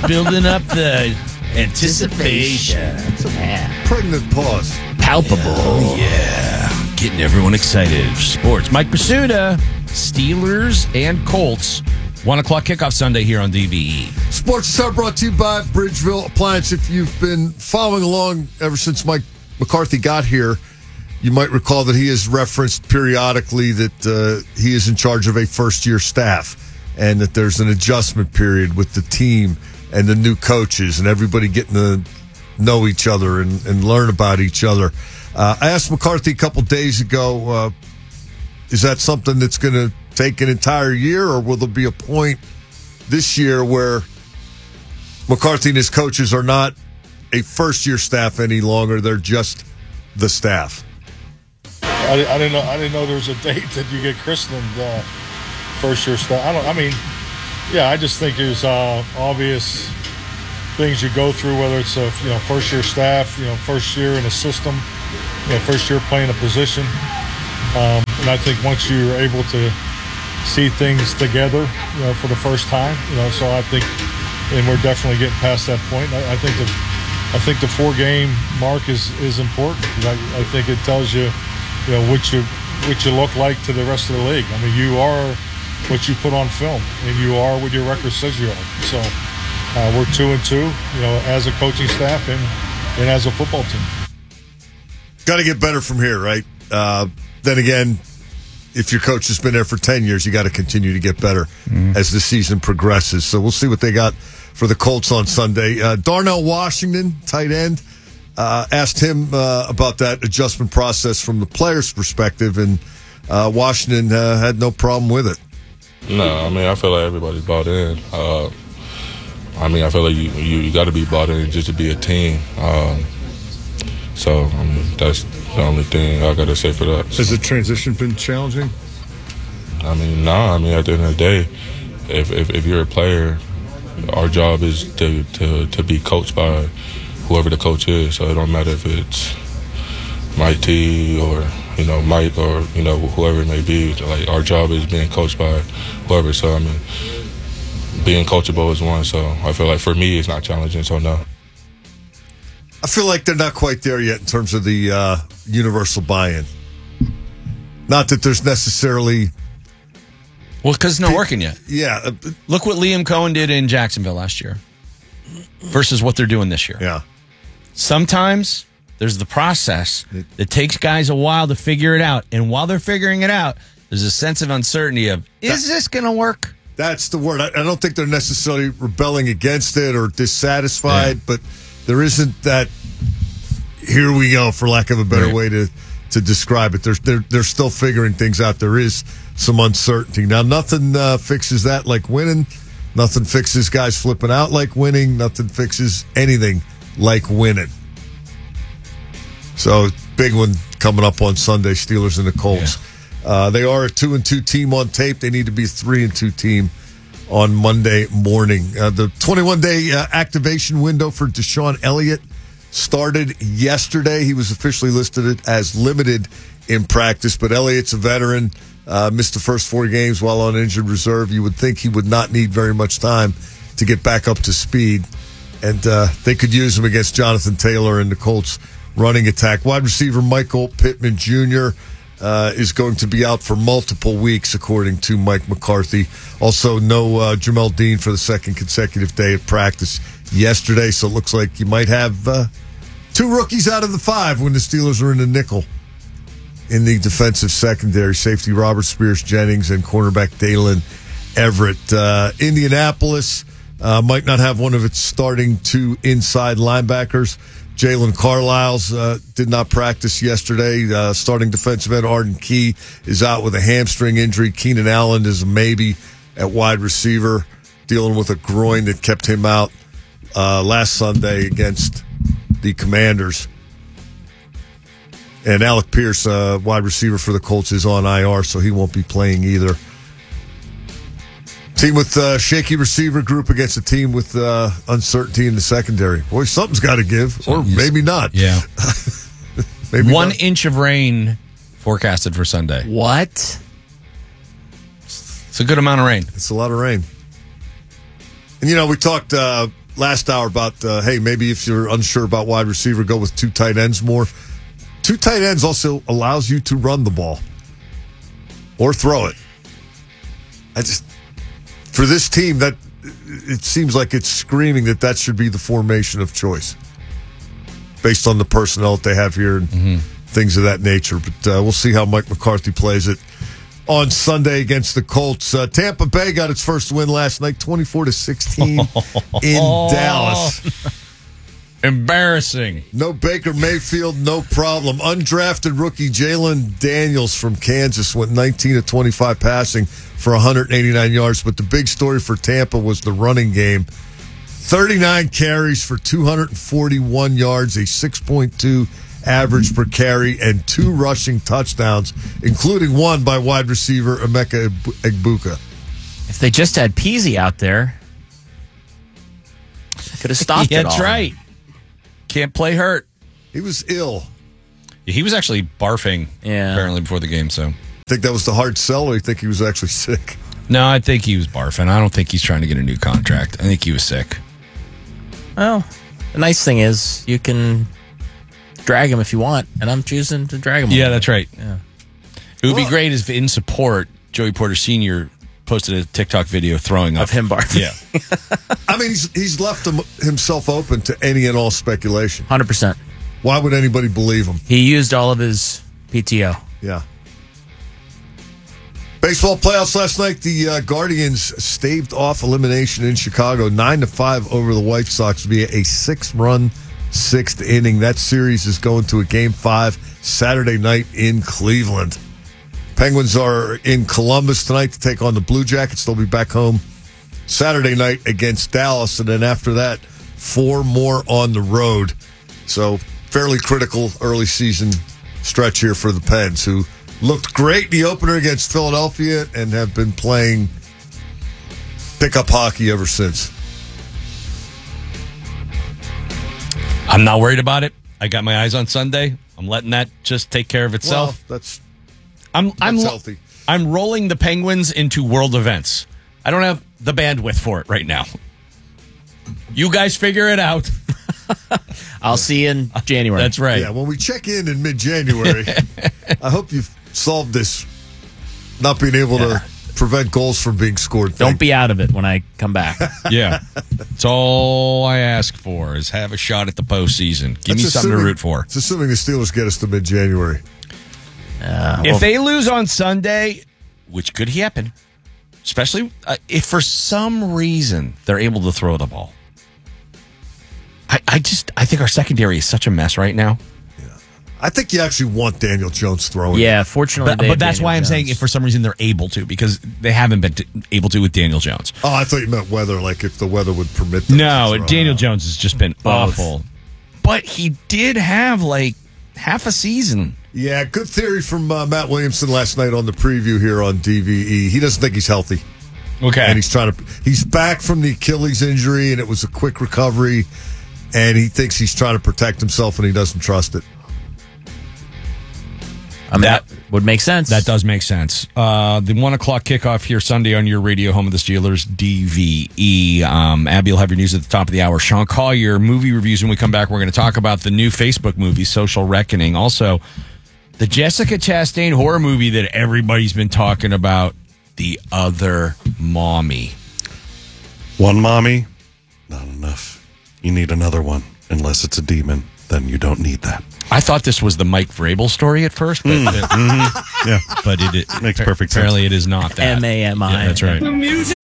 building up the anticipation. Pregnant pause. Palpable. Oh, yeah. Getting everyone excited. Sports. Mike Pursuta, Steelers and Colts. 1 o'clock kickoff Sunday here on DVE. Sports Star brought to you by Bridgeville Appliance. If you've been following along ever since Mike McCarthy got here, you might recall that he has referenced periodically that he is in charge of a first-year staff and that there's an adjustment period with the team and the new coaches and everybody getting to know each other and learn about each other. I asked McCarthy a couple days ago, is that something that's going to take an entire year, or will there be a point this year where McCarthy and his coaches are not a first-year staff any longer? They're just the staff. I didn't know there was a date that you get christened first-year staff. I just think there's obvious things you go through, whether it's first-year staff, first year in a system, first year playing a position, and I think once you're able to see things together, for the first time, so I think, and we're definitely getting past that point. I think the 4-game mark is important. I think it tells you, what you look like to the rest of the league. I mean, you are what you put on film, and you are what your record says you are. So we're 2-2, as a coaching staff and as a football team. Got to get better from here, right? Then again, if your coach has been there for 10 years, you got to continue to get better as the season progresses. So we'll see what they got for the Colts on Sunday. Darnell Washington, tight end, asked him about that adjustment process from the player's perspective, and Washington had no problem with it. No, I feel like everybody's bought in. I feel like you got to be bought in just to be a team. That's the only thing I got to say for that. Has the transition been challenging? At the end of the day, if you're a player, our job is to be coached by whoever the coach is. So it don't matter if it's Mike T or Mike or whoever it may be. Like, our job is being coached by whoever. So being coachable is one. So I feel like for me it's not challenging. So no. I feel like they're not quite there yet in terms of the universal buy-in. Not that there's necessarily... Well, because it's not working yet. Yeah. Look what Liam Cohen did in Jacksonville last year versus what they're doing this year. Yeah. Sometimes there's the process that takes guys a while to figure it out. And while they're figuring it out, there's a sense of uncertainty of, is this going to work? That's the word. I don't think they're necessarily rebelling against it or dissatisfied, but there isn't that, here we go, for lack of a better way to describe it. They're still figuring things out. There is some uncertainty. Now, nothing fixes that like winning. Nothing fixes guys flipping out like winning. Nothing fixes anything like winning. So, big one coming up on Sunday, Steelers and the Colts. Yeah. They are a 2-2 team on tape. They need to be a 3-2 team on Monday morning. The 21-day activation window for Deshaun Elliott started yesterday. He was officially listed as limited in practice, but Elliott's a veteran, missed the first 4 games while on injured reserve. You would think he would not need very much time to get back up to speed, and they could use him against Jonathan Taylor and the Colts running attack. Wide receiver Michael Pittman Jr. Is going to be out for multiple weeks, according to Mike McCarthy. Also, no Jamel Dean for the second consecutive day of practice yesterday, so it looks like you might have 2 rookies out of the 5 when the Steelers are in the nickel in the defensive secondary. Safety Robert Spears-Jennings and cornerback Dalen Everett. Indianapolis might not have one of its starting 2 inside linebackers. Jalen Carlisle's did not practice yesterday. Starting defensive end Arden Key is out with a hamstring injury. Keenan Allen is a maybe at wide receiver, dealing with a groin that kept him out last Sunday against the Commanders. And Alec Pierce, wide receiver for the Colts, is on IR, so he won't be playing either. Team with shaky receiver group against a team with uncertainty in the secondary. Boy, something's got to give, or maybe not. Yeah. Maybe 1 not. inch of rain forecasted for Sunday. What? It's a good amount of rain. It's a lot of rain. And, we talked last hour about, hey, maybe if you're unsure about wide receiver, go with 2 tight ends more. 2 tight ends also allows you to run the ball or throw it. For this team, that it seems like it's screaming that should be the formation of choice based on the personnel that they have here and things of that nature. But we'll see how Mike McCarthy plays it on Sunday against the Colts. Tampa Bay got its first win last night, 24-16 in Dallas. Embarrassing. No Baker Mayfield, no problem. Undrafted rookie Jalen Daniels from Kansas went 19 of 25 passing for 189 yards. But the big story for Tampa was the running game. 39 carries for 241 yards, a 6.2 average per carry, and 2 rushing touchdowns, including one by wide receiver Emeka Egbuka. If they just had Peasy out there, could have stopped it all. That's right. Can't play hurt. He was ill. He was actually barfing apparently before the game. So Think that was the hard sell, or you think he was actually sick? no, I think he was barfing. I don't think he's trying to get a new contract. I think he was sick. Well, the nice thing is you can drag him if you want, and I'm choosing to drag him. Yeah, that's right. Yeah. It would be great if in support, Joey Porter Sr. posted a TikTok video throwing up. Of him barfing. Yeah. I mean, he's left himself open to any and all speculation. 100%. Why would anybody believe him? He used all of his PTO. Yeah. Baseball playoffs last night. The Guardians staved off elimination in Chicago, 9-5 over the White Sox via a 6-run 6th inning. That series is going to a Game 5 Saturday night in Cleveland. Penguins are in Columbus tonight to take on the Blue Jackets. They'll be back home Saturday night against Dallas, and then after that, 4 more on the road. So fairly critical early season stretch here for the Pens, who looked great in the opener against Philadelphia and have been playing pickup hockey ever since. I'm not worried about it. I got my eyes on Sunday. I'm letting that just take care of itself. Well, that's I'm healthy. I'm rolling the Penguins into world events. I don't have the bandwidth for it right now. You guys figure it out. I'll see you in January. That's right. Yeah, when we check in mid-January, I hope you've solved this not being able to prevent goals from being scored. Don't be out of it when I come back. Yeah. That's all I ask for is have a shot at the postseason. Give me something to root for. It's assuming the Steelers get us to mid-January. If they lose on Sunday, which could happen, especially if for some reason they're able to throw the ball. I think our secondary is such a mess right now. I think you actually want Daniel Jones throwing. Yeah, fortunately. But that's why I'm saying if for some reason they're able to, because they haven't been able to with Daniel Jones. Oh, I thought you meant weather, like if the weather would permit them No, to throw. Daniel Jones has just been awful. But he did have like half a season. Yeah, good theory from Matt Williamson last night on the preview here on DVE. He doesn't think he's healthy. Okay. And he's back from the Achilles injury, and it was a quick recovery, and he thinks he's trying to protect himself, and he doesn't trust it. I mean, that would make sense. That does make sense. The 1 o'clock kickoff here Sunday on your radio, home of the Steelers, DVE. Abby will have your news at the top of the hour. Sean Collier, movie reviews. When we come back, we're going to talk about the new Facebook movie, Social Reckoning. Also, the Jessica Chastain horror movie that everybody's been talking about, The Other Mommy. One mommy, not enough. You need another one. Unless it's a demon, then you don't need that. I thought this was the Mike Vrabel story at first, but Yeah, but it makes perfect sense. Apparently, it is not that. M-A-M-I. Yeah, that's right. The music